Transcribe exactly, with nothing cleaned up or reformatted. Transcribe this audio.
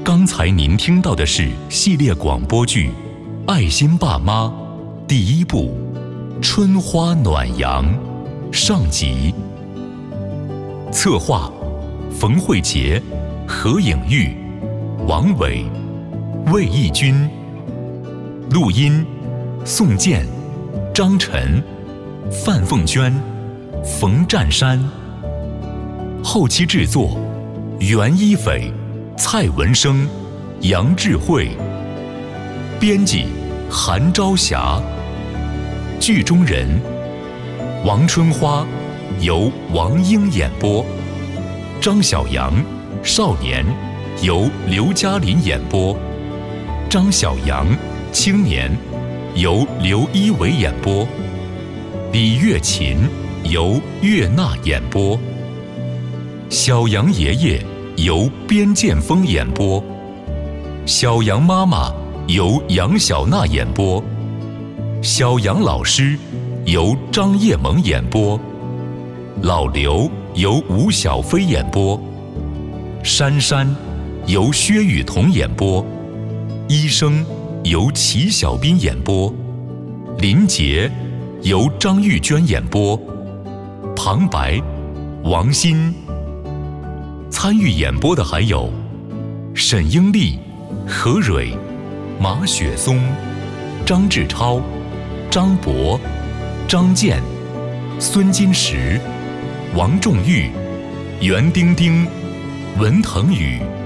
刚才您听到的是系列广播剧《爱心爸妈》第一部《春花暖阳》上集。策划：冯慧杰、何颖玉、王伟、魏义军。录音：宋健、张晨、范凤娟、冯占山。后期制作：袁一斐、蔡文生、杨智慧。编辑：韩朝霞。剧中人：王春花由王英演播，张小阳少年由刘嘉林演播，张小阳青年由刘一伟演播，李月琴由岳娜演播，小杨爷爷由边建峰演播，小杨妈妈由杨小娜演播，小杨老师由张叶萌演播，老刘由吴小飞演播，珊珊由薛雨桐演播，医生由齐小斌演播，林杰由张玉娟演播，旁白王鑫。参与演播的还有沈英丽、何蕊、马雪松、张志超、张博、张健、孙金石、王仲玉、袁丁丁、文腾宇。